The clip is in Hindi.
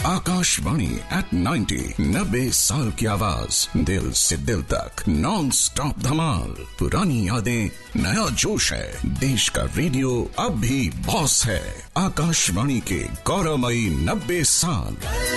आकाशवाणी at 90 90 साल की आवाज, दिल से दिल तक नॉन स्टॉप धमाल। पुरानी यादें, नया जोश है। देश का रेडियो अब भी बॉस है। आकाशवाणी के गौरवमयी 90 साल।